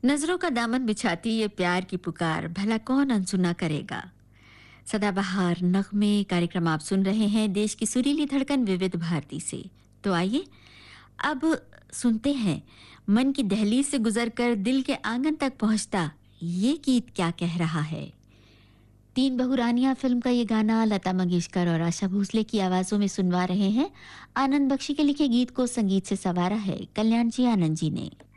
नजरों का दामन बिछाती ये प्यार की पुकार, भला कौन अनसुना करेगा। सदाबहार नगमे कार्यक्रम आप सुन रहे हैं देश की सुरीली धड़कन विविध भारती से। तो आइए अब सुनते हैं मन की दहलीज से गुजरकर दिल के आंगन तक पहुंचता ये गीत क्या कह रहा है। तीन बहू रानियां फिल्म का ये गाना लता मंगेशकर और आशा भोसले की आवाजों में सुनवा रहे हैं। आनंद बख्शी के लिखे गीत को संगीत से संवारा है कल्याण जी आनंद जी ने।